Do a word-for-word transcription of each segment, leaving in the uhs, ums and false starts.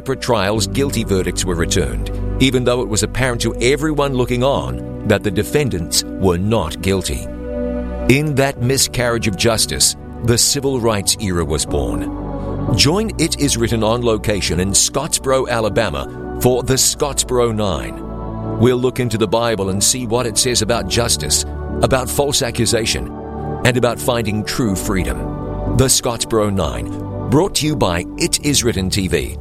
separate trials, guilty verdicts were returned, even though it was apparent to everyone looking on that the defendants were not guilty. In that miscarriage of justice, the civil rights era was born. Join It Is Written on location in Scottsboro, Alabama for the Scottsboro Nine. We'll look into the Bible and see what it says about justice, about false accusation, and about finding true freedom. The Scottsboro Nine, brought to you by It Is Written T V.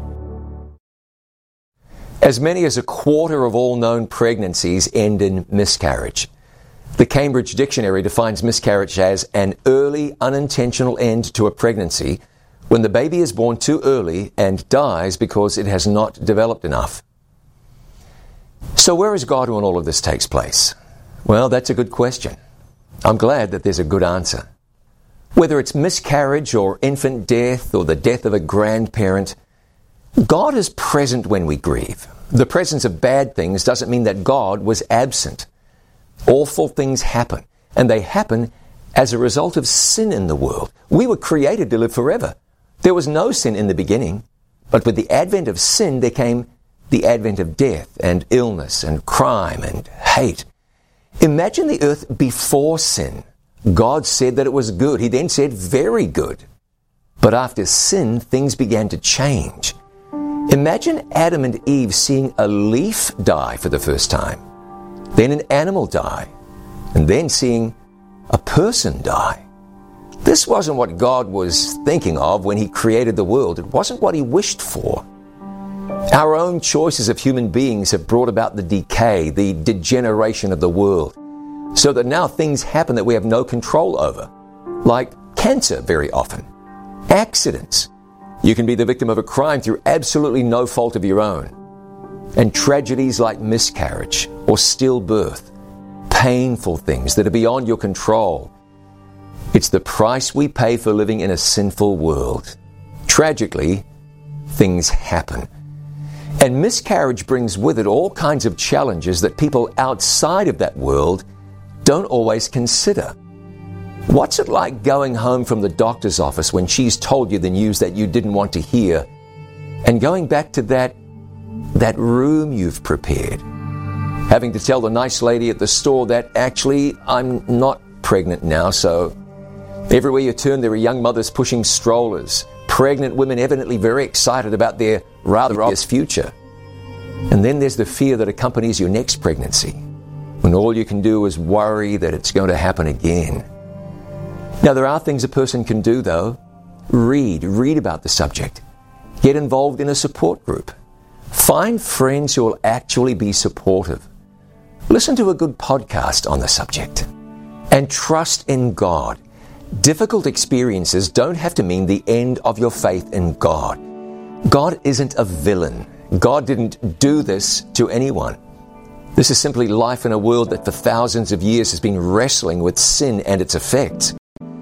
As many as a quarter of all known pregnancies end in miscarriage. The Cambridge Dictionary defines miscarriage as an early, unintentional end to a pregnancy when the baby is born too early and dies because it has not developed enough. So where is God when all of this takes place? Well, that's a good question. I'm glad that there's a good answer. Whether it's miscarriage or infant death or the death of a grandparent, God is present when we grieve. The presence of bad things doesn't mean that God was absent. Awful things happen, and they happen as a result of sin in the world. We were created to live forever. There was no sin in the beginning, but with the advent of sin, there came the advent of death and illness and crime and hate. Imagine the earth before sin. God said that it was good. He then said very good. But after sin, things began to change. Imagine Adam and Eve seeing a leaf die for the first time, then an animal die, and then seeing a person die. This wasn't what God was thinking of when He created the world. It wasn't what He wished for. Our own choices of human beings have brought about the decay, the degeneration of the world, so that now things happen that we have no control over, like cancer very often, accidents. You can be the victim of a crime through absolutely no fault of your own. And tragedies like miscarriage or stillbirth, painful things that are beyond your control. It's the price we pay for living in a sinful world. Tragically, things happen. And miscarriage brings with it all kinds of challenges that people outside of that world don't always consider. What's it like going home from the doctor's office when she's told you the news that you didn't want to hear, and going back to that, that room you've prepared, having to tell the nice lady at the store that actually I'm not pregnant now, so everywhere you turn there are young mothers pushing strollers, pregnant women evidently very excited about their rather obvious future. And then there's the fear that accompanies your next pregnancy, when all you can do is worry that it's going to happen again. Now, there are things a person can do, though. Read, read about the subject. Get involved in a support group. Find friends who will actually be supportive. Listen to a good podcast on the subject. And trust in God. Difficult experiences don't have to mean the end of your faith in God. God isn't a villain. God didn't do this to anyone. This is simply life in a world that for thousands of years has been wrestling with sin and its effects.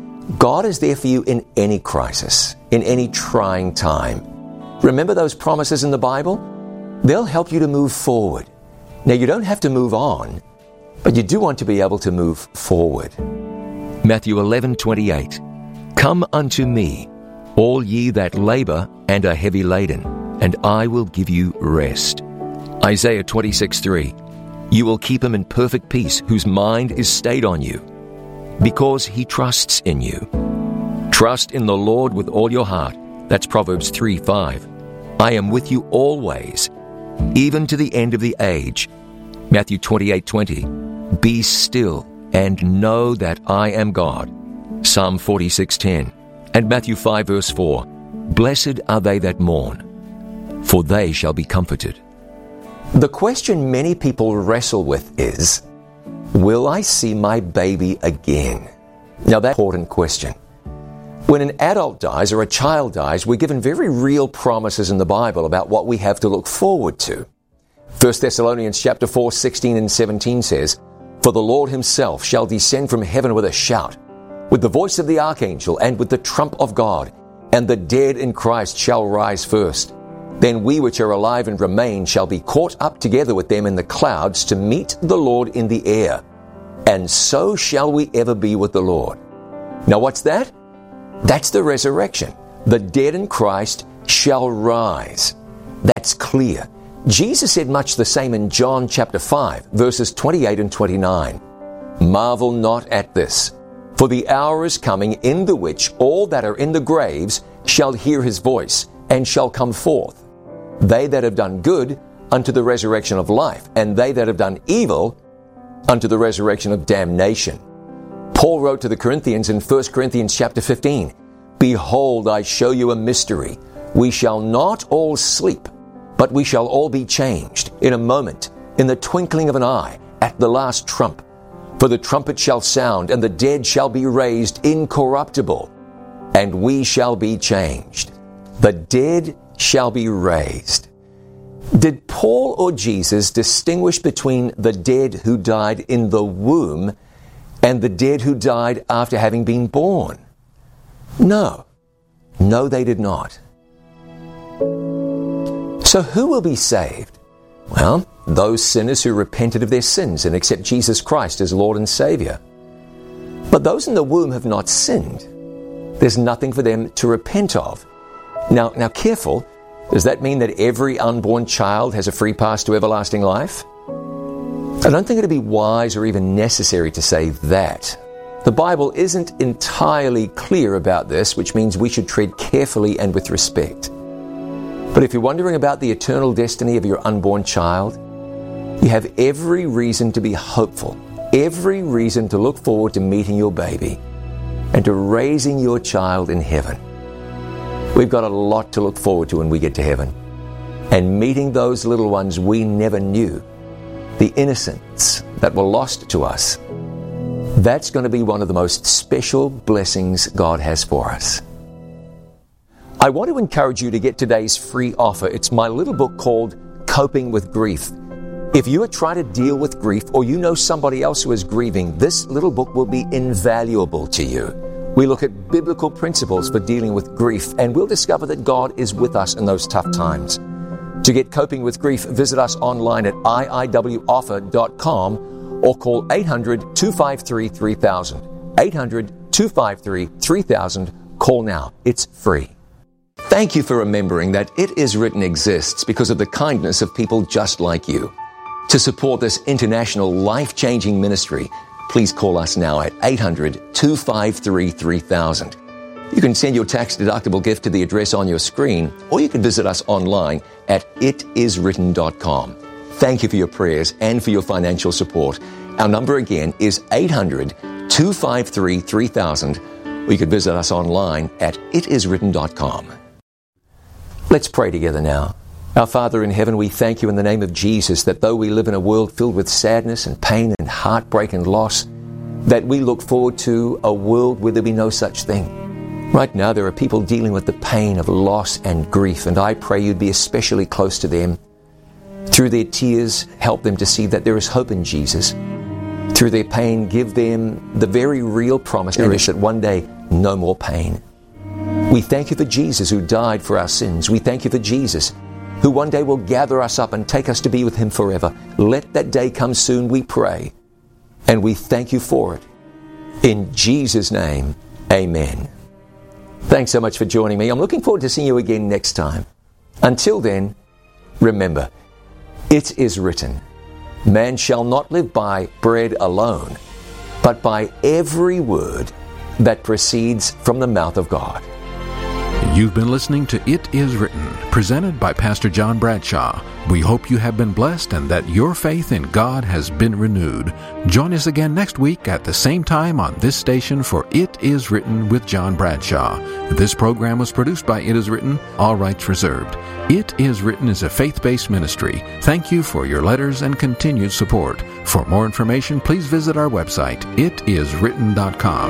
God is there for you in any crisis, in any trying time. Remember those promises in the Bible? They'll help you to move forward. Now, you don't have to move on, but you do want to be able to move forward. Matthew eleven twenty-eight. Come unto me, all ye that labor and are heavy laden, and I will give you rest. Isaiah twenty-six three. You will keep him in perfect peace, whose mind is stayed on you, because he trusts in you. Trust in the Lord with all your heart. That's Proverbs three five. I am with you always, even to the end of the age. Matthew twenty-eight twenty. Be still and know that I am God. Psalm forty-six ten. And Matthew five verse four. Blessed are they that mourn, for they shall be comforted. The question many people wrestle with is, will I see my baby again? Now, that's an important question. When an adult dies or a child dies, we're given very real promises in the Bible about what we have to look forward to. First Thessalonians chapter four, sixteen and seventeen says, For the Lord himself shall descend from heaven with a shout, with the voice of the archangel, and with the trump of God, and the dead in Christ shall rise first. Then we which are alive and remain shall be caught up together with them in the clouds to meet the Lord in the air. And so shall we ever be with the Lord. Now what's that? That's the resurrection. The dead in Christ shall rise. That's clear. Jesus said much the same in John chapter five, verses twenty-eight and twenty-nine. Marvel not at this, for the hour is coming in the which all that are in the graves shall hear his voice, and shall come forth. They that have done good unto the resurrection of life, and they that have done evil unto the resurrection of damnation. Paul wrote to the Corinthians in First Corinthians chapter fifteen, Behold, I show you a mystery. We shall not all sleep, but we shall all be changed in a moment, in the twinkling of an eye, at the last trump. For the trumpet shall sound, and the dead shall be raised incorruptible, and we shall be changed. The dead shall be raised. Did Paul or Jesus distinguish between the dead who died in the womb and the dead who died after having been born? No. No, they did not. So who will be saved? Well, those sinners who repented of their sins and accept Jesus Christ as Lord and Savior. But those in the womb have not sinned. There's nothing for them to repent of. Now, now careful, does that mean that every unborn child has a free pass to everlasting life? I don't think it'd be wise or even necessary to say that. The Bible isn't entirely clear about this, which means we should tread carefully and with respect. But if you're wondering about the eternal destiny of your unborn child, you have every reason to be hopeful, every reason to look forward to meeting your baby and to raising your child in heaven. We've got a lot to look forward to when we get to heaven. And meeting those little ones we never knew, the innocents that were lost to us, that's going to be one of the most special blessings God has for us. I want to encourage you to get today's free offer. It's my little book called Coping with Grief. If you are trying to deal with grief or you know somebody else who is grieving, this little book will be invaluable to you. We look at biblical principles for dealing with grief, and we'll discover that God is with us in those tough times. To get Coping with Grief, visit us online at I I W offer dot com or call eight hundred, two five three, three thousand. eight hundred, two five three, three thousand. Call now. It's free. Thank you for remembering that It Is Written exists because of the kindness of people just like you. To support this international life-changing ministry, please call us now at eight hundred, two five three, three thousand. You can send your tax-deductible gift to the address on your screen, or you can visit us online at it is written dot com. Thank you for your prayers and for your financial support. Our number again is eight hundred, two five three, three thousand, or you can visit us online at it is written dot com. Let's pray together now. Our Father in heaven, we thank you in the name of Jesus that though we live in a world filled with sadness and pain and heartbreak and loss, that we look forward to a world where there be no such thing. Right now there are people dealing with the pain of loss and grief, and I pray you'd be especially close to them. Through their tears, help them to see that there is hope in Jesus. Through their pain, give them the very real promise that one day, no more pain. We thank you for Jesus who died for our sins. We thank you for Jesus who one day will gather us up and take us to be with him forever. Let that day come soon, we pray. And we thank you for it. In Jesus' name, amen. Thanks so much for joining me. I'm looking forward to seeing you again next time. Until then, remember, it is written, man shall not live by bread alone, but by every word that proceeds from the mouth of God. You've been listening to It Is Written, presented by Pastor John Bradshaw. We hope you have been blessed and that your faith in God has been renewed. Join us again next week at the same time on this station for It Is Written with John Bradshaw. This program was produced by It Is Written, all rights reserved. It Is Written is a faith-based ministry. Thank you for your letters and continued support. For more information, please visit our website, it is written dot com.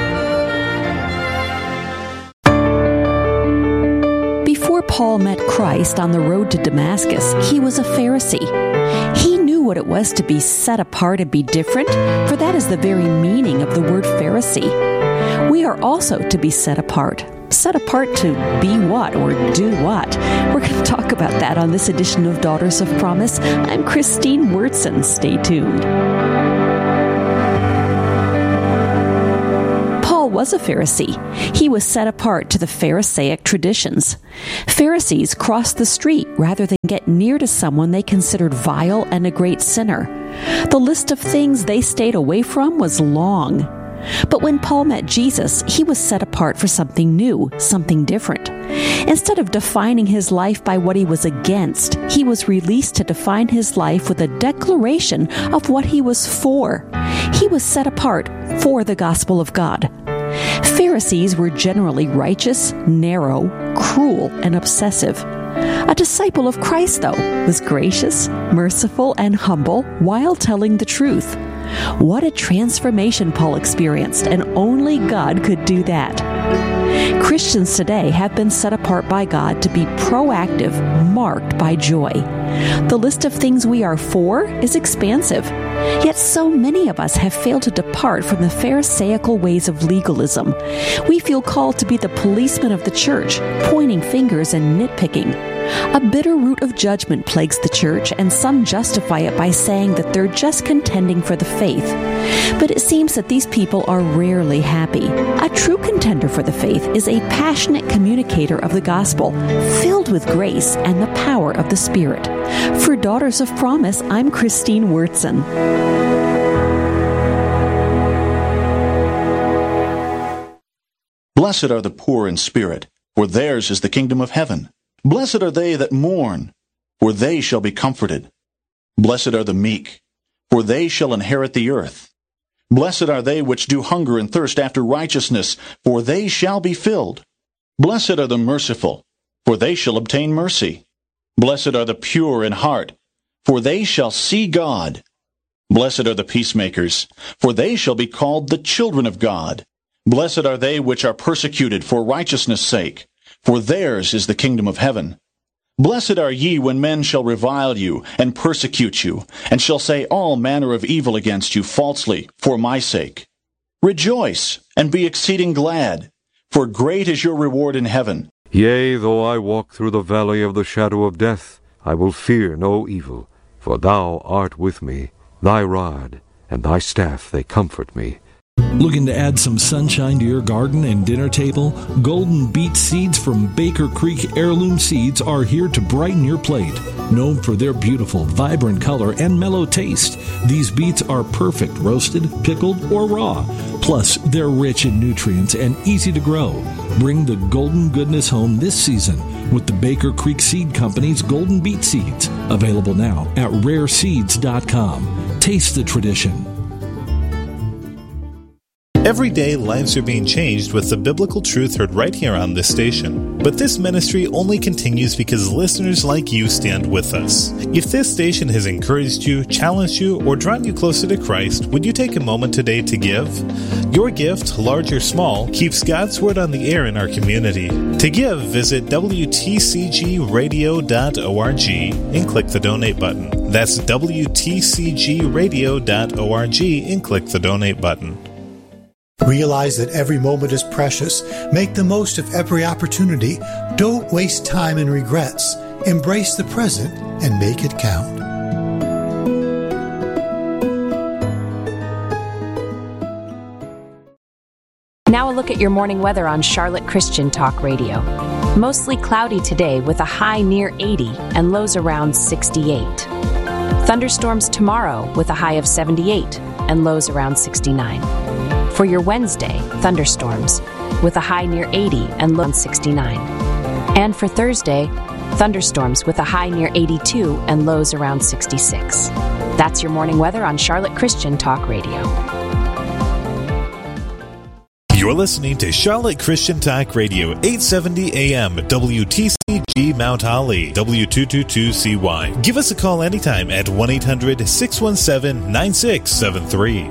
Before Paul met Christ on the road to Damascus, he was a Pharisee. He knew what it was to be set apart and be different, for that is the very meaning of the word Pharisee. We are also to be set apart. Set apart to be what or do what? We're going to talk about that on this edition of Daughters of Promise. I'm Christine Wurtson. Stay tuned. was a Pharisee. He was set apart to the Pharisaic traditions. Pharisees crossed the street rather than get near to someone they considered vile and a great sinner. The list of things they stayed away from was long. But when Paul met Jesus, he was set apart for something new, something different. Instead of defining his life by what he was against, he was released to define his life with a declaration of what he was for. He was set apart for the gospel of God. Pharisees were generally righteous, narrow, cruel, and obsessive. A disciple of Christ, though, was gracious, merciful, and humble while telling the truth. What a transformation Paul experienced, and only God could do that. Christians today have been set apart by God to be proactive, marked by joy. The list of things we are for is expansive. Yet so many of us have failed to depart from the Pharisaical ways of legalism. We feel called to be the policemen of the church, pointing fingers and nitpicking. A bitter root of judgment plagues the church, and some justify it by saying that they're just contending for the faith. But it seems that these people are rarely happy. A true contender for the faith is a passionate communicator of the gospel, filled with grace and the power of the Spirit. For Daughters of Promise, I'm Christine Wurtzen. Blessed are the poor in spirit, for theirs is the kingdom of heaven. Blessed are they that mourn, for they shall be comforted. Blessed are the meek, for they shall inherit the earth. Blessed are they which do hunger and thirst after righteousness, for they shall be filled. Blessed are the merciful, for they shall obtain mercy. Blessed are the pure in heart, for they shall see God. Blessed are the peacemakers, for they shall be called the children of God. Blessed are they which are persecuted for righteousness' sake, for theirs is the kingdom of heaven. Blessed are ye when men shall revile you, and persecute you, and shall say all manner of evil against you falsely, for my sake. Rejoice, and be exceeding glad, for great is your reward in heaven. Yea, though I walk through the valley of the shadow of death, I will fear no evil, for thou art with me. Thy rod and thy staff, they comfort me. Looking to add some sunshine to your garden and dinner table? Golden Beet seeds from Baker Creek Heirloom Seeds are here to brighten your plate. Known for their beautiful, vibrant color and mellow taste, these beets are perfect roasted, pickled, or raw. Plus, they're rich in nutrients and easy to grow. Bring the golden goodness home this season with the Baker Creek Seed Company's Golden Beet Seeds. Available now at rare seeds dot com. Taste the tradition. Every day, lives are being changed with the biblical truth heard right here on this station. But this ministry only continues because listeners like you stand with us. If this station has encouraged you, challenged you, or drawn you closer to Christ, would you take a moment today to give? Your gift, large or small, keeps God's Word on the air in our community. To give, visit W T C G radio dot org and click the donate button. That's W T C G radio dot org and click the donate button. Realize that every moment is precious. Make the most of every opportunity. Don't waste time in regrets. Embrace the present and make it count. Now a look at your morning weather on Charlotte Christian Talk Radio. Mostly cloudy today with a high near eighty and lows around sixty-eight. Thunderstorms tomorrow with a high of seventy-eight and lows around sixty-nine. For your Wednesday, thunderstorms with a high near eighty and low around sixty-nine. And for Thursday, thunderstorms with a high near eighty-two and lows around sixty-six. That's your morning weather on Charlotte Christian Talk Radio. You're listening to Charlotte Christian Talk Radio, eight seventy A M, W T C G Mount Holly, W two twenty-two C Y. Give us a call anytime at one eight hundred, six one seven, nine six seven three.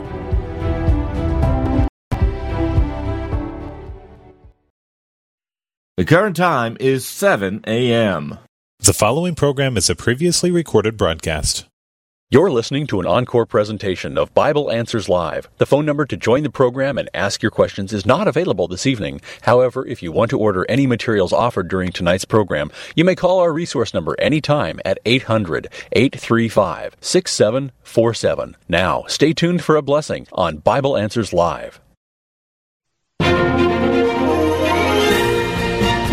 The current time is seven A M. The following program is a previously recorded broadcast. You're listening to an encore presentation of Bible Answers Live. The phone number to join the program and ask your questions is not available this evening. However, if you want to order any materials offered during tonight's program, you may call our resource number anytime at eight hundred, eight three five, six seven four seven. Now, stay tuned for a blessing on Bible Answers Live.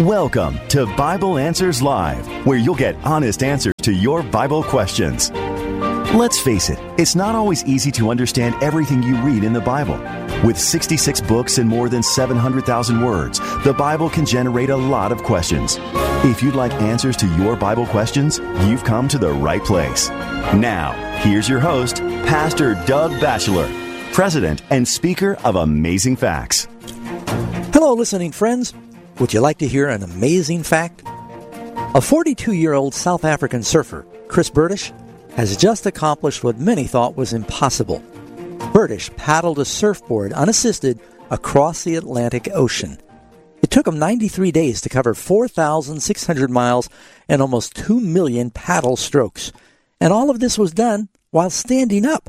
Welcome to Bible Answers Live, where you'll get honest answers to your Bible questions. Let's face it, it's not always easy to understand everything you read in the Bible. With sixty-six books and more than seven hundred thousand words, the Bible can generate a lot of questions. If you'd like answers to your Bible questions, you've come to the right place. Now, here's your host, Pastor Doug Batchelor, President and Speaker of Amazing Facts. Hello, listening friends. Would you like to hear an amazing fact? A forty-two-year-old South African surfer, Chris Burdish, has just accomplished what many thought was impossible. Burdish paddled a surfboard unassisted across the Atlantic Ocean. It took him ninety-three days to cover four thousand six hundred miles and almost two million paddle strokes. And all of this was done while standing up.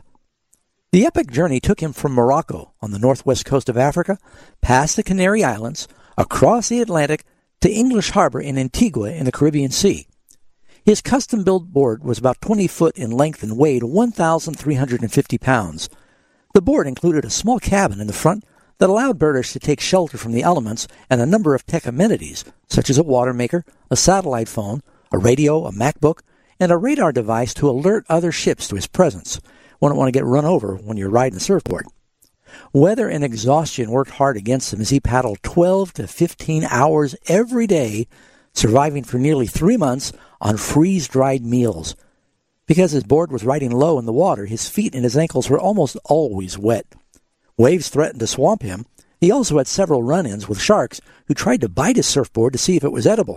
The epic journey took him from Morocco on the northwest coast of Africa, past the Canary Islands, across the Atlantic to English Harbor in Antigua in the Caribbean Sea. His custom-built board was about twenty foot in length and weighed one thousand three hundred fifty pounds. The board included a small cabin in the front that allowed Burdish to take shelter from the elements and a number of tech amenities, such as a water maker, a satellite phone, a radio, a MacBook, and a radar device to alert other ships to his presence. Wouldn't want to get run over when you're riding a surfboard. Weather and exhaustion worked hard against him as he paddled twelve to fifteen hours every day, surviving for nearly three months on freeze-dried meals. Because his board was riding low in the water, his feet and his ankles were almost always wet. Waves threatened to swamp him. He also had several run-ins with sharks who tried to bite his surfboard to see if it was edible.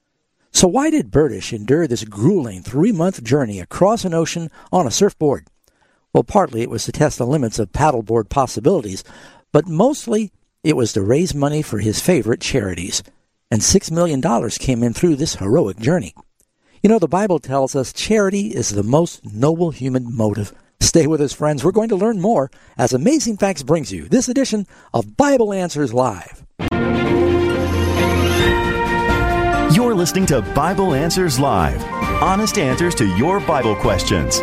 So why did Burdish endure this grueling three-month journey across an ocean on a surfboard? Well, partly it was to test the limits of paddleboard possibilities, but mostly it was to raise money for his favorite charities. And six million dollars came in through this heroic journey. You know, the Bible tells us charity is the most noble human motive. Stay with us, friends. We're going to learn more as Amazing Facts brings you this edition of Bible Answers Live. You're listening to Bible Answers Live, honest answers to your Bible questions.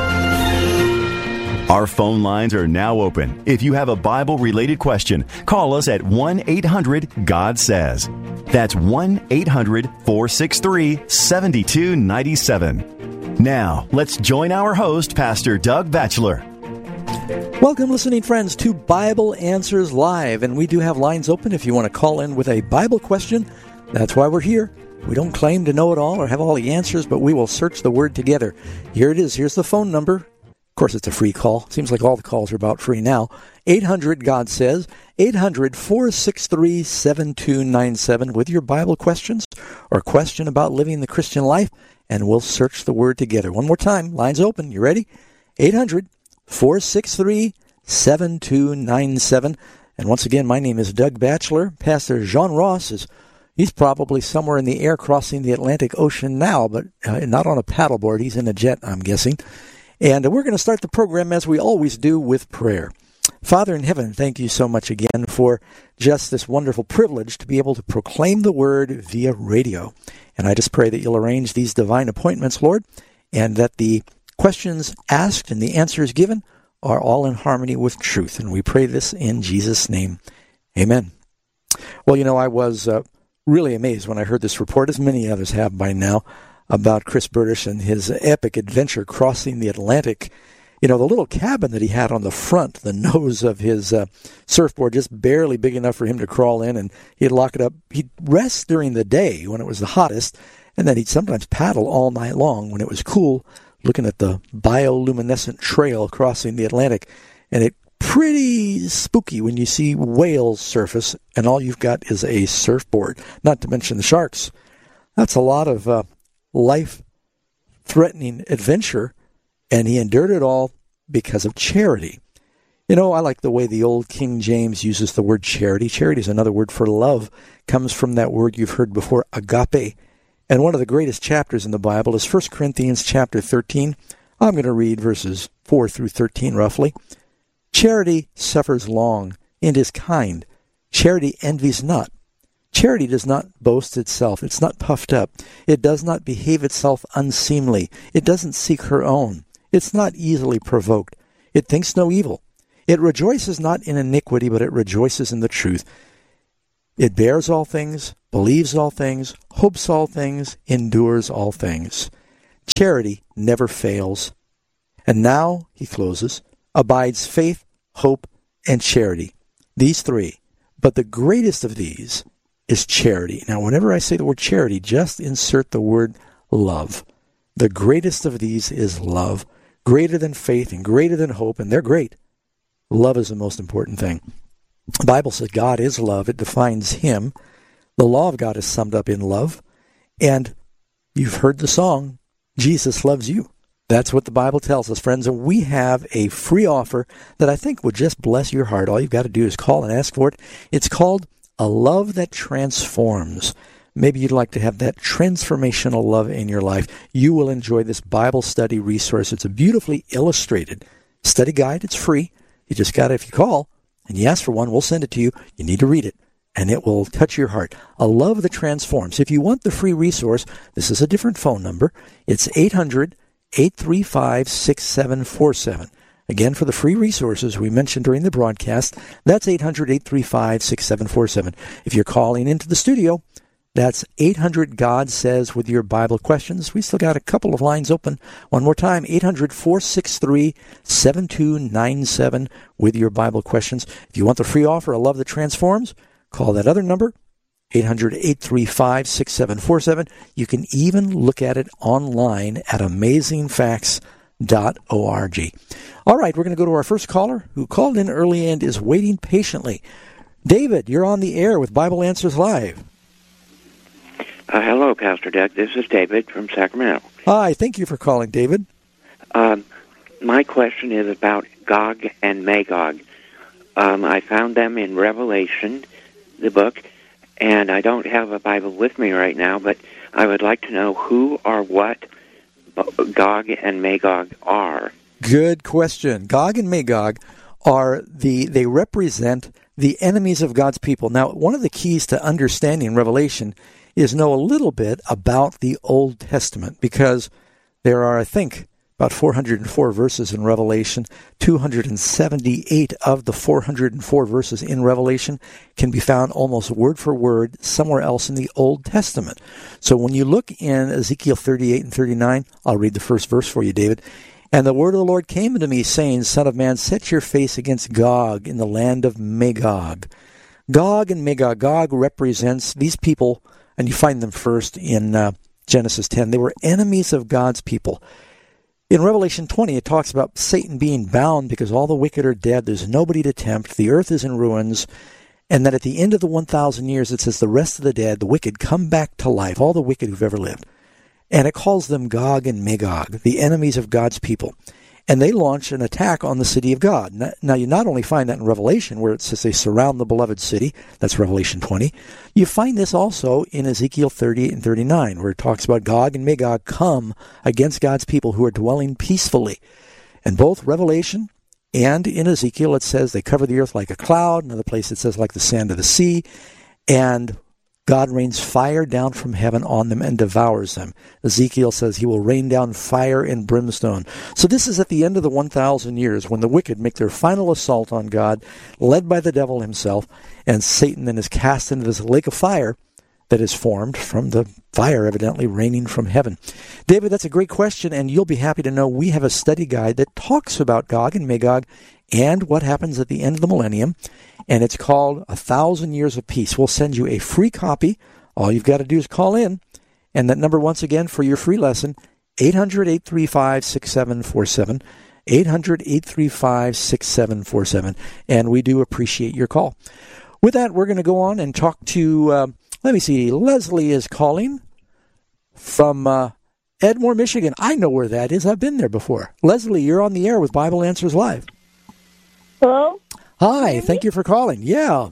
Our phone lines are now open. If you have a Bible-related question, call us at one eight hundred God says. That's one eight hundred four six three seven two nine seven. Now, let's join our host, Pastor Doug Batchelor. Welcome, listening friends, to Bible Answers Live. And we do have lines open if you want to call in with a Bible question. That's why we're here. We don't claim to know it all or have all the answers, but we will search the Word together. Here it is. Here's the phone number. Of course, it's a free call. Seems like all the calls are about free now. eight hundred God says, eight hundred four six three seven two nine seven with your Bible questions or question about living the Christian life, and we'll search the Word together. One more time. Lines open. You ready? eight hundred four six three seven two nine seven. And once again, my name is Doug Batchelor. Pastor Jean Ross is He's probably somewhere in the air crossing the Atlantic Ocean now, but uh, not on a paddleboard. He's in a jet, I'm guessing. And we're going to start the program, as we always do, with prayer. Father in heaven, thank you so much again for just this wonderful privilege to be able to proclaim the Word via radio. And I just pray that you'll arrange these divine appointments, Lord, and that the questions asked and the answers given are all in harmony with truth. And we pray this in Jesus' name. Amen. Well, you know, I was uh, really amazed when I heard this report, as many others have by now, about Chris Burdish and his epic adventure crossing the Atlantic. You know, the little cabin that he had on the front, the nose of his uh, surfboard, just barely big enough for him to crawl in, and he'd lock it up. He'd rest during the day when it was the hottest, and then he'd sometimes paddle all night long when it was cool, looking at the bioluminescent trail crossing the Atlantic. And it pretty spooky when you see whales surface, and all you've got is a surfboard, not to mention the sharks. That's a lot of uh, life-threatening adventure, and he endured it all because of charity. You know, I like the way the old King James uses the word charity. Charity is another word for love. Comes from that word you've heard before, agape. And one of the greatest chapters in the Bible is First Corinthians chapter thirteen. I'm going to read verses four through thirteen roughly. Charity suffers long and is kind. Charity envies not. Charity does not boast itself. It's not puffed up. It does not behave itself unseemly. It doesn't seek her own. It's not easily provoked. It thinks no evil. It rejoices not in iniquity, but it rejoices in the truth. It bears all things, believes all things, hopes all things, endures all things. Charity never fails. And now, he closes, abides faith, hope, and charity. These three. But the greatest of these is charity. Now, whenever I say the word charity, just insert the word love. The greatest of these is love. Greater than faith and greater than hope, and they're great. Love is the most important thing. The Bible says God is love. It defines him. The law of God is summed up in love. And you've heard the song, Jesus loves you. That's what the Bible tells us, friends. And we have a free offer that I think would just bless your heart. All you've got to do is call and ask for it. It's called A Love That Transforms. Maybe you'd like to have that transformational love in your life. You will enjoy this Bible study resource. It's a beautifully illustrated study guide. It's free. You just got to, if you call and you ask for one, we'll send it to you. You need to read it, and it will touch your heart. A Love That Transforms. If you want the free resource, this is a different phone number. It's eight hundred, eight three five, six seven four seven. Again, for the free resources we mentioned during the broadcast, that's eight hundred, eight three five, six seven four seven. If you're calling into the studio, that's eight hundred, God Says with your Bible questions. We still got a couple of lines open. One more time, eight hundred, four six three, seven two nine seven with your Bible questions. If you want the free offer, A Love That Transforms, call that other number, eight hundred, eight three five, six seven four seven. You can even look at it online at amazing facts dot org. All right, we're going to go to our first caller who called in early and is waiting patiently. David, you're on the air with Bible Answers Live. Uh, hello, Pastor Doug. This is David from Sacramento. Hi, thank you for calling, David. Um, my question is about Gog and Magog. Um, I found them in Revelation, the book, and I don't have a Bible with me right now, but I would like to know who or what Gog and Magog are. Good question. Gog and Magog are the, they represent the enemies of God's people. Now, one of the keys to understanding Revelation is know a little bit about the Old Testament, because there are, I think, about four hundred four verses in Revelation. two hundred seventy-eight of the four hundred four verses in Revelation can be found almost word for word somewhere else in the Old Testament. So when you look in Ezekiel thirty-eight and thirty-nine, I'll read the first verse for you, David. And the word of the Lord came unto me, saying, Son of man, set your face against Gog in the land of Magog. Gog and Magog. Gog represents these people, and you find them first in uh, Genesis ten. They were enemies of God's people. In Revelation twenty, it talks about Satan being bound because all the wicked are dead. There's nobody to tempt. The earth is in ruins. And that at the end of the one thousand years, it says the rest of the dead, the wicked, come back to life, all the wicked who've ever lived. And it calls them Gog and Magog, the enemies of God's people. And they launch an attack on the city of God. Now, you not only find that in Revelation, where it says they surround the beloved city. That's Revelation twenty. You find this also in Ezekiel thirty-eight and thirty-nine, where it talks about Gog and Magog come against God's people who are dwelling peacefully. And both Revelation and in Ezekiel, it says they cover the earth like a cloud. Another place it says like the sand of the sea. And God rains fire down from heaven on them and devours them. Ezekiel says he will rain down fire and brimstone. So this is at the end of the one thousand years when the wicked make their final assault on God, led by the devil himself, and Satan then is cast into this lake of fire that is formed from the fire evidently raining from heaven. David, that's a great question, and you'll be happy to know we have a study guide that talks about Gog and Magog and what happens at the end of the millennium. And it's called A Thousand Years of Peace. We'll send you a free copy. All you've got to do is call in. And that number, once again, for your free lesson, eight hundred, eight three five, six seven four seven. eight hundred, eight three five, six seven four seven. And we do appreciate your call. With that, we're going to go on and talk to, uh, let me see, Leslie is calling from uh, Edmore, Michigan. I know where that is. I've been there before. Leslie, you're on the air with Bible Answers Live. Hello? Hi, thank you for calling. Yeah.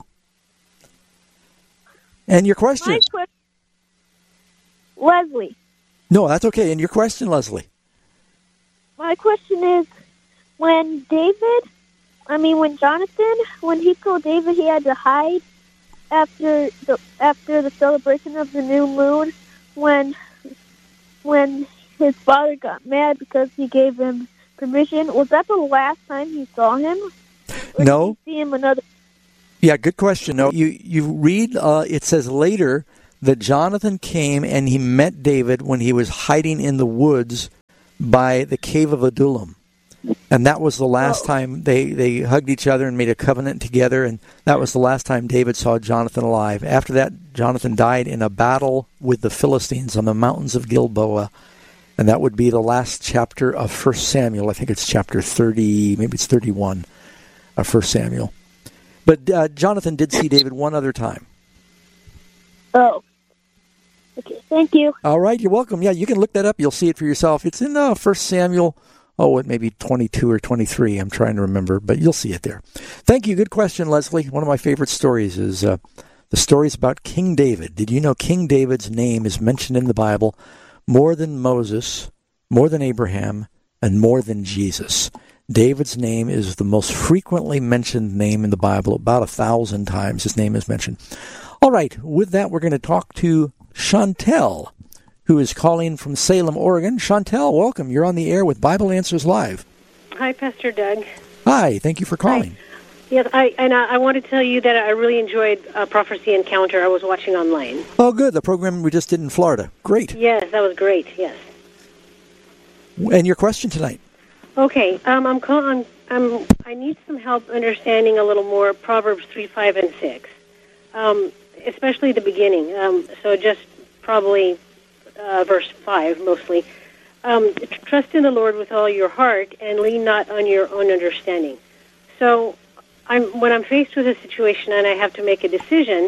And your question? My que- Leslie. No, that's okay. And your question, Leslie? My question is, when David, I mean, when Jonathan, when he told David he had to hide after the after the celebration of the new moon, when when his father got mad because he gave him permission, was that the last time he saw him? Or no. Did he see him another? Yeah, good question. No, you you read. Uh, it says later that Jonathan came and he met David when he was hiding in the woods by the cave of Adullam. And that was the last oh. time they, they hugged each other and made a covenant together, and that was the last time David saw Jonathan alive. After that, Jonathan died in a battle with the Philistines on the mountains of Gilboa, and that would be the last chapter of First Samuel. I think it's chapter thirty, maybe it's thirty-one of First Samuel. But uh, Jonathan did see David one other time. Oh. Okay, thank you. All right, you're welcome. Yeah, you can look that up. You'll see it for yourself. It's in uh, First Samuel. Oh, it may be twenty-two or twenty-three. I'm trying to remember, but you'll see it there. Thank you. Good question, Leslie. One of my favorite stories is uh, the stories about King David. Did you know King David's name is mentioned in the Bible more than Moses, more than Abraham, and more than Jesus? David's name is the most frequently mentioned name in the Bible. About a thousand times his name is mentioned. All right. With that, we're going to talk to Chantel, who is calling from Salem, Oregon. Chantel, welcome. You're on the air with Bible Answers Live. Hi, Pastor Doug. Hi. Thank you for calling. Hi. Yes, I and I, I want to tell you that I really enjoyed uh, Prophecy Encounter. I was watching online. Oh, good. The program we just did in Florida. Great. Yes, that was great. Yes. And your question tonight? Okay. Um, I'm calling. I'm. I need some help understanding a little more Proverbs three, five, and six, um, especially the beginning. Um, so just probably. Uh, verse five, mostly. Um, trust in the Lord with all your heart and lean not on your own understanding. So I'm, when I'm faced with a situation and I have to make a decision,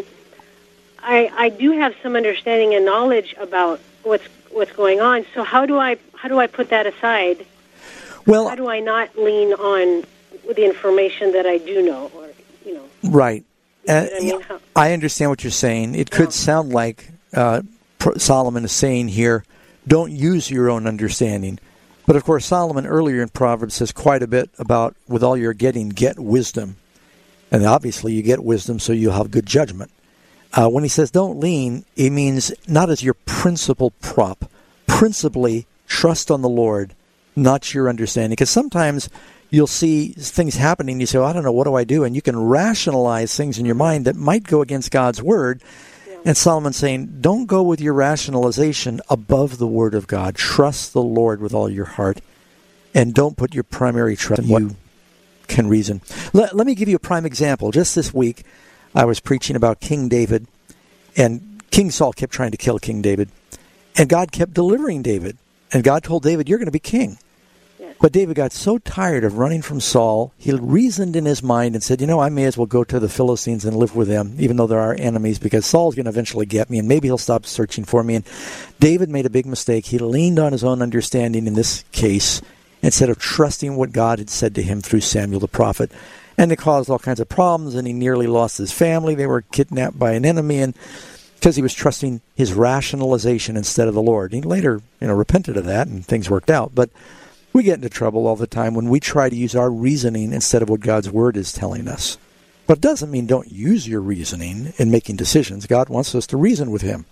I, I do have some understanding and knowledge about what's what's going on. So how do I how do I put that aside? Well, how do I not lean on the information that I do know? Or you know, right. Uh, I, mean? how, I understand what you're saying. It could yeah. sound like Uh, Solomon is saying here, don't use your own understanding. But of course, Solomon earlier in Proverbs says quite a bit about, with all you're getting, get wisdom. And obviously you get wisdom so you'll have good judgment. Uh, when he says don't lean, he means not as your principal prop. Principally, trust on the Lord, not your understanding. Because sometimes you'll see things happening, you say, oh, I don't know, what do I do? And you can rationalize things in your mind that might go against God's word. And Solomon's saying, don't go with your rationalization above the Word of God. Trust the Lord with all your heart. And don't put your primary trust in what you can reason. Let, let me give you a prime example. Just this week, I was preaching about King David. And King Saul kept trying to kill King David. And God kept delivering David. And God told David, you're going to be king. But David got so tired of running from Saul, he reasoned in his mind and said, you know, I may as well go to the Philistines and live with them, even though they're our enemies, because Saul's going to eventually get me, and maybe he'll stop searching for me. And David made a big mistake. He leaned on his own understanding in this case instead of trusting what God had said to him through Samuel the prophet. And it caused all kinds of problems, and he nearly lost his family. They were kidnapped by an enemy, and because he was trusting his rationalization instead of the Lord. He later, you know, repented of that, and things worked out. But we get into trouble all the time when we try to use our reasoning instead of what God's Word is telling us. But it doesn't mean don't use your reasoning in making decisions. God wants us to reason with Him.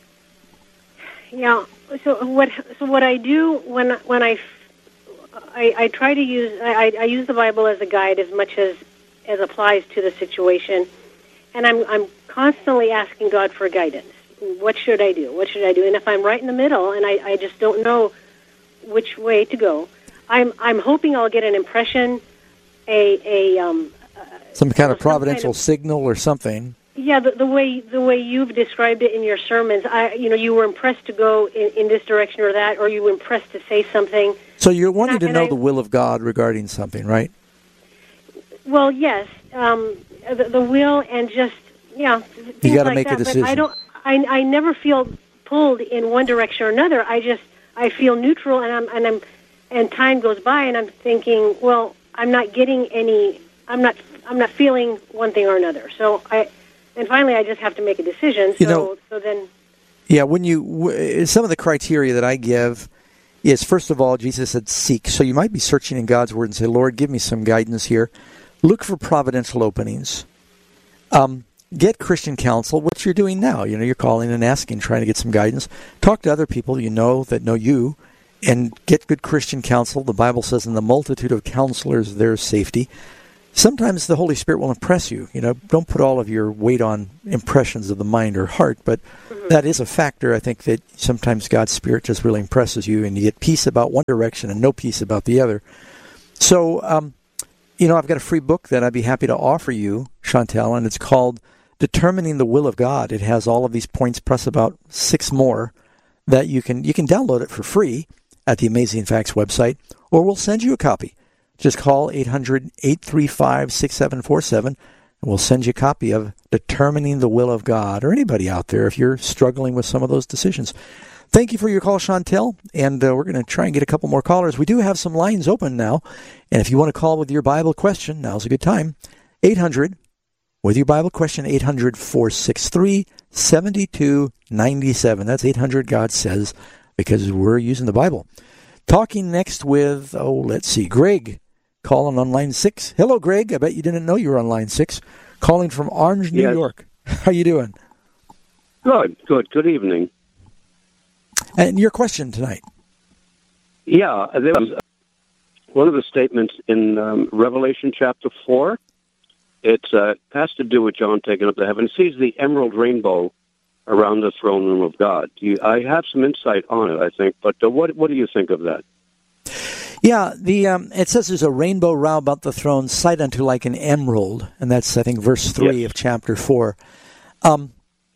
Yeah. So what? So what I do when when I, I, I try to use I, I use the Bible as a guide as much as as applies to the situation, and I'm I'm constantly asking God for guidance. What should I do? What should I do? And if I'm right in the middle and I, I just don't know which way to go, I'm I'm hoping I'll get an impression, a a um, some kind of providential kind of, signal or something. Yeah, the, the way the way you've described it in your sermons, I you know you were impressed to go in, in this direction or that, or you were impressed to say something. So you're wanting to and know I, the will of God regarding something, right? Well, yes, um, the, the will and just yeah. You got to like make that, a decision. But I don't. I I never feel pulled in one direction or another. I just I feel neutral, and I'm and I'm and time goes by, and I'm thinking, well, I'm not getting any. I'm not. I'm not feeling one thing or another. So I, and finally, I just have to make a decision. So you know, so then. Yeah, when you w- some of the criteria that I give is, first of all, Jesus said seek. So you might be searching in God's Word and say, Lord, give me some guidance here. Look for providential openings. Um, get Christian counsel, which you're doing now. You know, you're calling and asking, trying to get some guidance. Talk to other people you know that know you, and get good Christian counsel. The Bible says in the multitude of counselors there's safety. sometimes the Holy Spirit will impress you. You know, don't put all of your weight on impressions of the mind or heart, but mm-hmm. that is a factor. I think that sometimes God's Spirit just really impresses you, and you get peace about one direction and no peace about the other. So, um, you know, I've got a free book that I'd be happy to offer you, Chantel, and it's called Determining the Will of God. It has all of these points plus about six more that you can you can download it for free at the Amazing Facts website, or we'll send you a copy. Just call eight hundred, eight three five, six seven four seven, and we'll send you a copy of Determining the Will of God, or anybody out there if you're struggling with some of those decisions. Thank you for your call, Chantel, and uh, we're going to try and get a couple more callers. We do have some lines open now, and if you want to call with your Bible question, now's a good time. eight hundred, with your Bible question, eight hundred, four six three, seven two nine seven. That's eight hundred, God Says, because we're using the Bible. Talking next with, oh, let's see, Greg, calling on line six. Hello, Greg. I bet you didn't know you were on line six. Calling from Orange, New yes. York. How you doing? Good, good. Good evening. And your question tonight? Yeah, there was one of the statements in um, Revelation chapter four. It uh, has to do with John taking up to heaven. It sees the emerald rainbow around the throne room of God. You, I have some insight on it, I think, but uh, what what do you think of that? Yeah, the um, it says there's a rainbow round about the throne, sight unto like an emerald, and that's, I think, verse three yes. of chapter four. Um,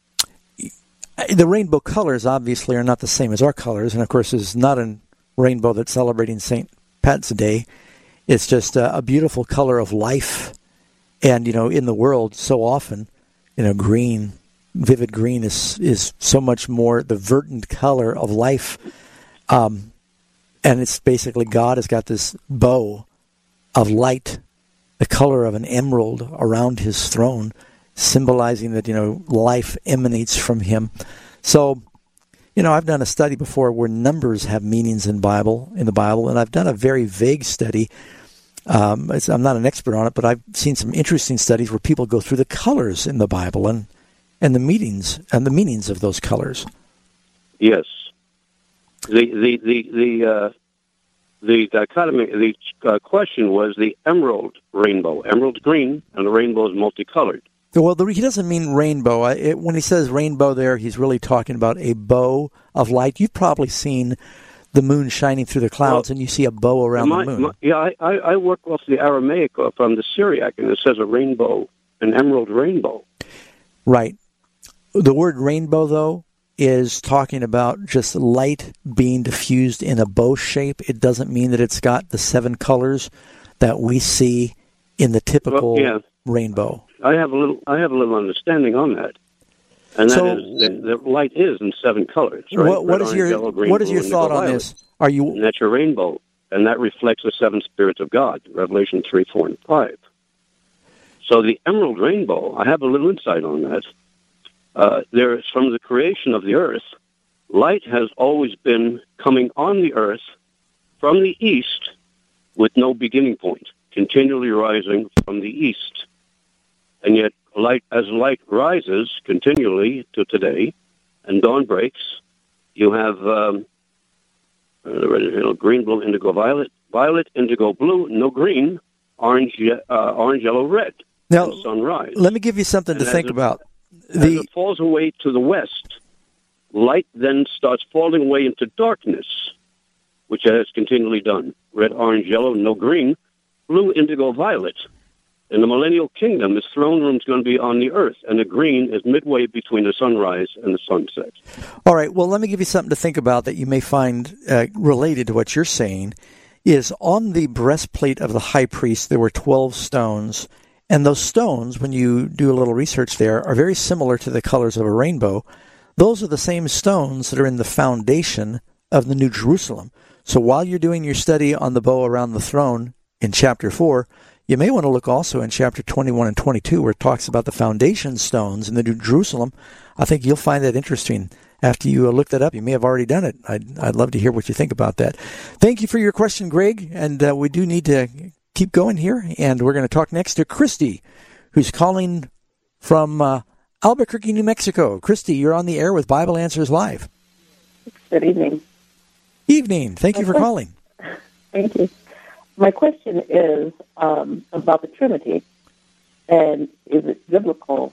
the rainbow colors, obviously, are not the same as our colors, and, of course, it's not a rainbow that's celebrating Saint Pat's Day. It's just a, a beautiful color of life, and, you know, in the world, so often, you know, green, vivid green is, is so much more the verdant color of life, um and it's basically God has got this bow of light, the color of an emerald around his throne, symbolizing that, you know, life emanates from him. So, you know, I've done a study before where numbers have meanings in Bible in the Bible, and I've done a very vague study. Um, it's, I'm not an expert on it, but I've seen some interesting studies where people go through the colors in the Bible and and the meanings and the meanings of those colors. Yes. The the the the uh, the dichotomy. The uh, question was the emerald rainbow. Emerald green, and the rainbow is multicolored. Well, the, he doesn't mean rainbow. It, when he says rainbow, there he's really talking about a bow of light. You've probably seen the moon shining through the clouds, well, and you see a bow around my, the moon. My, yeah, I, I, I work off the Aramaic from the Syriac, and it says a rainbow, an emerald rainbow. Right. The word rainbow, though, is talking about just light being diffused in a bow shape. It doesn't mean that it's got the seven colors that we see in the typical well, yeah. rainbow. I have a little. I have a little understanding on that, and that so, is that the light is in seven colors. Right? What, what Red, is orange, your yellow, green, What is blue, your thought on this? Are you? And that's your rainbow, and that reflects the seven spirits of God. Revelation three, four, and five. So the emerald rainbow. I have a little insight on that. Uh, there is, from the creation of the earth, light has always been coming on the earth from the east with no beginning point, continually rising from the east. And yet, light as light rises continually to today, and dawn breaks, you have um, uh, green, blue, indigo, violet, violet, indigo, blue, no green, orange, uh, orange, yellow, red, now, and sunrise. Let me give you something and to think it, about. As the, it falls away to the west, light then starts falling away into darkness, which it has continually done. Red, orange, yellow, no green, blue, indigo, violet. In the millennial kingdom, his throne room is going to be on the earth, and the green is midway between the sunrise and the sunset. All right, well, let me give you something to think about that you may find uh, related to what you're saying, is on the breastplate of the high priest, there were twelve stones, and those stones, when you do a little research there, are very similar to the colors of a rainbow. Those are the same stones that are in the foundation of the New Jerusalem. So while you're doing your study on the bow around the throne in chapter four, you may want to look also in chapter twenty-one and twenty-two, where it talks about the foundation stones in the New Jerusalem. I think you'll find that interesting. After you look that up, you may have already done it. I'd, I'd love to hear what you think about that. Thank you for your question, Greg, and uh, we do need to keep going here, and we're going to talk next to Christy, who's calling from uh, Albuquerque, New Mexico. Christy, you're on the air with Bible Answers Live. Good evening. Evening. Thank you for calling. Thank you. my question is um, about the Trinity, and is it biblical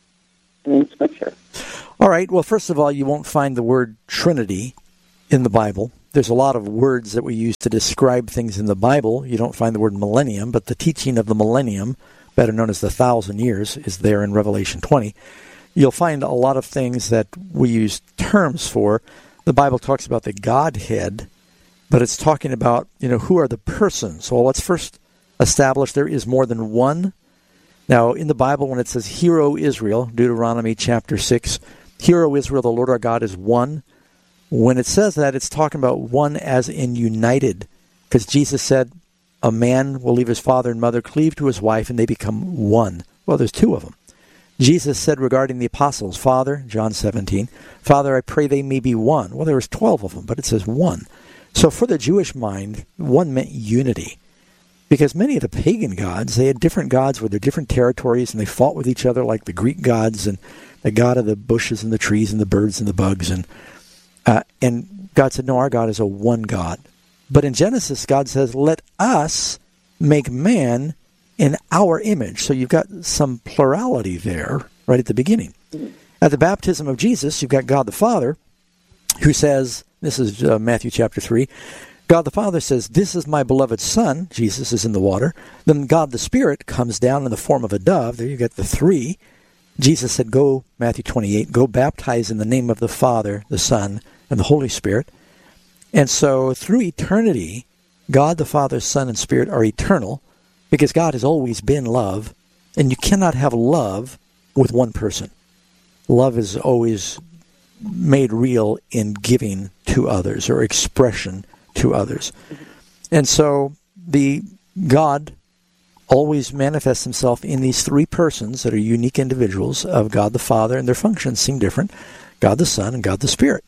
in Scripture? All right. Well, first of all, you won't find the word Trinity in the Bible. There's a lot of words that we use to describe things in the Bible. You don't find the word millennium, but the teaching of the millennium, better known as the thousand years, is there in Revelation twenty. You'll find a lot of things that we use terms for. The Bible talks about the Godhead, but it's talking about, you know, who are the persons. Well, let's first establish there is more than one. Now, in the Bible, when it says, Hear, O Israel, Deuteronomy chapter six, Hear, O Israel, the Lord our God is one. When it says that, it's talking about one as in united, because Jesus said, a man will leave his father and mother, cleave to his wife, and they become one. Well, there's two of them. Jesus said regarding the apostles, Father, John seventeen, Father, I pray they may be one. Well, there was twelve of them, but it says one. So for the Jewish mind, one meant unity. Because many of the pagan gods, they had different gods with their different territories, and they fought with each other like the Greek gods, and the god of the bushes and the trees and the birds and the bugs. And uh, and God said, no, our God is a one God. But in Genesis, God says, let us make man in our image. So you've got some plurality there right at the beginning. At the baptism of Jesus, you've got God the Father, who says, this is uh, Matthew chapter three, God the Father says, this is my beloved Son. Jesus is in the water. Then God the Spirit comes down in the form of a dove. There you get the three. Jesus said, go, Matthew twenty-eight, go baptize in the name of the Father, the Son, and the Holy Spirit. And so through eternity, God the Father, Son, and Spirit are eternal, because God has always been love, and you cannot have love with one person. Love is always made real in giving to others, or expression to others. And so the God always manifests himself in these three persons that are unique individuals of God the Father, and their functions seem different, God the Son and God the Spirit.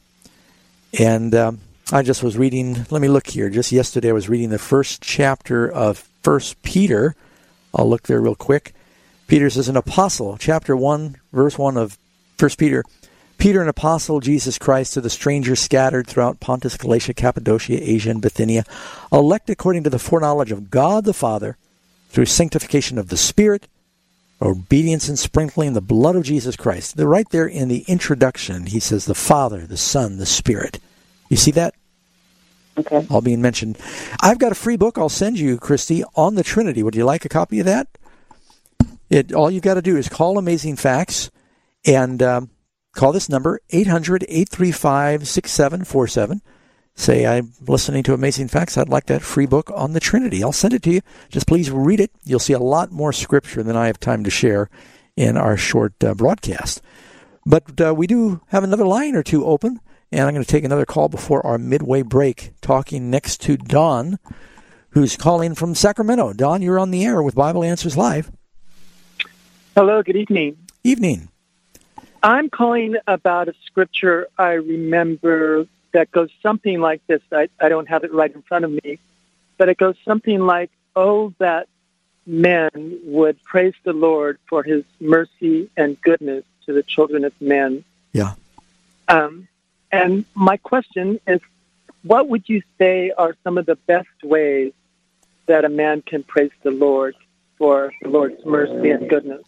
And um, I just was reading, let me look here, just yesterday I was reading the first chapter of First Peter. I'll look there real quick. Peter says, an apostle, chapter one, verse one of First Peter, Peter, an apostle of Jesus Christ, to the strangers scattered throughout Pontus, Galatia, Cappadocia, Asia, and Bithynia, elect according to the foreknowledge of God the Father, through sanctification of the Spirit, obedience and sprinkling the blood of Jesus Christ. They're right there in the introduction. He says the Father, the Son, the Spirit. You see that? Okay. All being mentioned. I've got a free book I'll send you, Christy, on the Trinity. Would you like a copy of that? It all you've got to do is call Amazing Facts and um, call this number, eight hundred, eight three five, six seven four seven. Say, I'm listening to Amazing Facts. I'd like that free book on the Trinity. I'll send it to you. Just please read it. You'll see a lot more scripture than I have time to share in our short uh, broadcast. But uh, we do have another line or two open, and I'm going to take another call before our midway break, talking next to Don, who's calling from Sacramento. Don, you're on the air with Bible Answers Live. Hello, good evening. Evening. I'm calling about a scripture I remember that goes something like this. I, I don't have it right in front of me, but it goes something like, oh, that men would praise the Lord for his mercy and goodness to the children of men. Yeah. Um, and my question is, what would you say are some of the best ways that a man can praise the Lord for the Lord's mercy and goodness?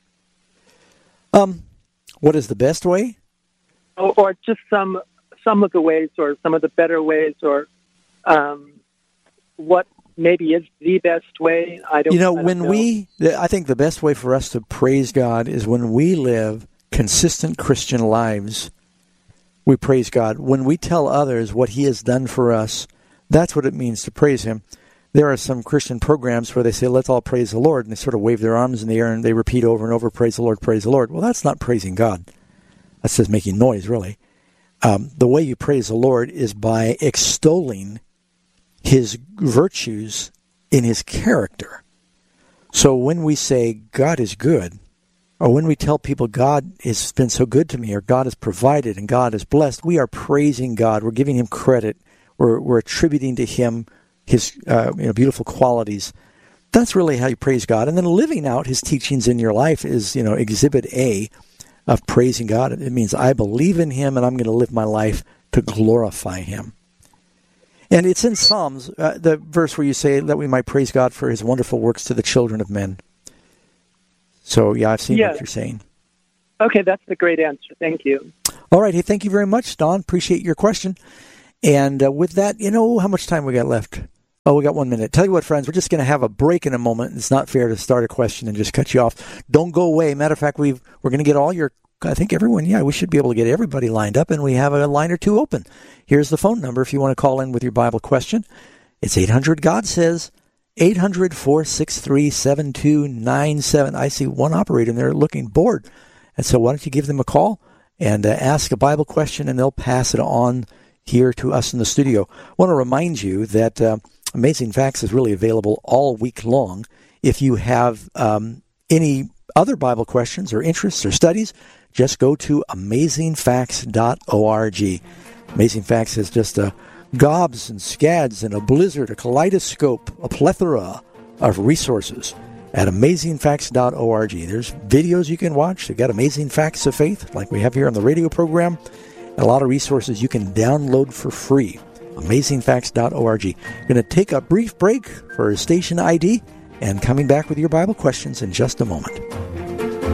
Um, what is the best way? Or, or just some some of the ways, or some of the better ways, or um, what maybe is the best way. I don't. You know, I don't when know. we, I think the best way for us to praise God is when we live consistent Christian lives. We praise God. When we tell others what He has done for us, that's what it means to praise Him. There are some Christian programs where they say, let's all praise the Lord, and they sort of wave their arms in the air and they repeat over and over, praise the Lord, praise the Lord. Well, that's not praising God. That's just making noise, really. Um, the way you praise the Lord is by extolling His virtues in His character. So when we say God is good, or when we tell people God has been so good to me, or God has provided and God is blessed, we are praising God. We're giving Him credit. We're, we're attributing to Him His uh, you know, beautiful qualities. That's really how you praise God. And then living out His teachings in your life is, you know, exhibit A of praising God. It means I believe in Him and I'm going to live my life to glorify Him. And it's in Psalms, uh, the verse where you say that we might praise God for his wonderful works to the children of men. So, yeah, I've seen yes. what you're saying. Okay, that's the great answer. Thank you. All right. Hey, thank you very much, Don. Appreciate your question. And uh, with that, you know, how much time we got left? Oh, we got one minute. Tell you what, friends, we're just going to have a break in a moment. It's not fair to start a question and just cut you off. Don't go away. Matter of fact, we've, we're going to get all your, I think everyone, yeah, we should be able to get everybody lined up, and we have a line or two open. Here's the phone number if you want to call in with your Bible question. It's eight hundred God Says, eight hundred, four six three, seven two nine seven. I see one operator, and they're looking bored. And so why don't you give them a call and uh, ask a Bible question, and they'll pass it on here to us in the studio. I want to remind you that uh, Amazing Facts is really available all week long. If you have um, any other Bible questions or interests or studies, just go to amazing facts dot org. Amazing Facts is just a gobs and scads and a blizzard, a kaleidoscope, a plethora of resources at amazing facts dot org. There's videos you can watch. They've got Amazing Facts of Faith, like we have here on the radio program, and a lot of resources you can download for free. amazing facts dot org. Going to take a brief break for station I D and coming back with your Bible questions in just a moment.